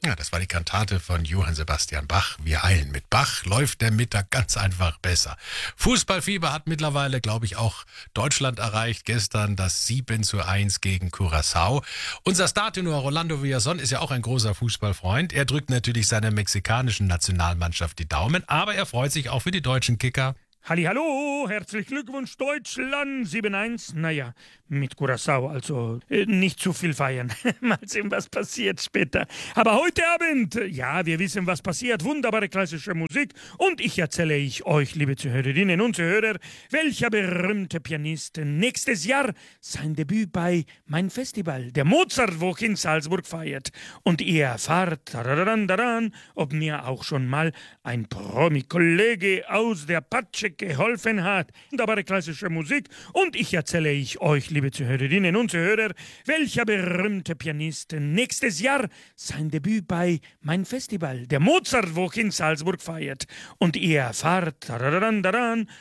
Ja, das war die Kantate von Johann Sebastian Bach. Wir eilen mit Bach, läuft der Mittag ganz einfach besser. Fußballfieber hat mittlerweile, glaube ich, auch Deutschland erreicht. Gestern das 7:1 gegen Curaçao. Unser Startenor Rolando Villazón ist ja auch ein großer Fußballfreund. Er drückt natürlich seiner mexikanischen Nationalmannschaft die Daumen, aber er freut sich auch für die deutschen Kicker. Hallihallo, herzlichen Glückwunsch Deutschland, 7:1. Naja, mit Curaçao, also nicht zu viel feiern. Mal sehen, was passiert später. Aber heute Abend, ja, wir wissen, was passiert. Wunderbare klassische Musik. Und ich erzähle euch, liebe Zuhörerinnen und Zuhörer, welcher berühmte Pianist nächstes Jahr sein Debüt bei Mein Festival, der Mozartwoche in Salzburg, feiert. Und ihr erfahrt, ob mir auch schon mal ein Promi-Kollege aus der Patsche geholfen hat. Wunderbare klassische Musik. Und ich erzähle euch, liebe Zuhörerinnen und Zuhörer, welcher berühmte Pianist nächstes Jahr sein Debüt bei Mein Festival, der Mozartwoche in Salzburg, feiert. Und ihr erfahrt,